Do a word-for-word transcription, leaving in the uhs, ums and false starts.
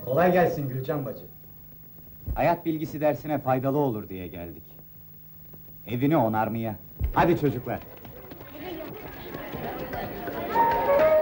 Kolay gelsin Gülcan bacı. Hayat bilgisi dersine faydalı olur diye geldik. Evini onarmaya. Hadi çocuklar.